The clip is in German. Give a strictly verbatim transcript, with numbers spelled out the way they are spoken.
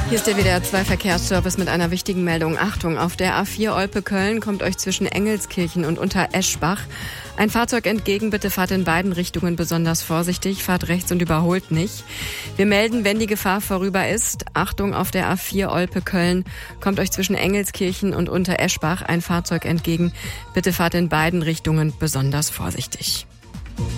Hier ist der W D R zwei Verkehrsservice mit einer wichtigen Meldung. Achtung, auf der A vier Olpe-Köln kommt euch zwischen Engelskirchen und Untereschbach ein Fahrzeug entgegen. Bitte fahrt in beiden Richtungen besonders vorsichtig, fahrt rechts und überholt nicht. Wir melden, wenn die Gefahr vorüber ist. Achtung, auf der A vier Olpe-Köln kommt euch zwischen Engelskirchen und Untereschbach ein Fahrzeug entgegen. Bitte fahrt in beiden Richtungen besonders vorsichtig.